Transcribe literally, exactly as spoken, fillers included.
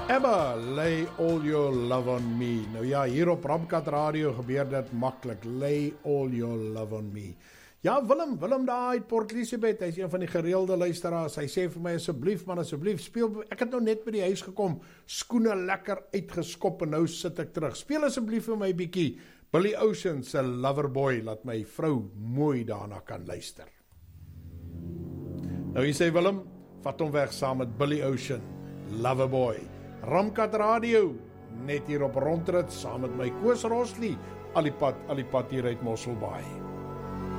ABBA, Lay All Your Love On Me. Nou ja, hier op Ramkat Radio gebeur dit maklik. Lay All Your Love On Me. Ja, Willem, Willem daar uit Port Elizabeth, hy is een van die gereelde luisteraars. Hy sê vir my, asseblief man, asseblief, speel, ek het nou net by die huis gekom, skoene lekker uitgeskop en nou sit ek terug. Speel asseblief vir my bietjie Billy Ocean se Loverboy, laat my vrou mooi daarna kan luister. Nou, hy sê Willem, vat hom weg saam met Billy Ocean, Loverboy. Ramkat Radio, net hier op rondrit, saam met my Koos Rosli, al die pad, al die pad hier uit Mosselbaai.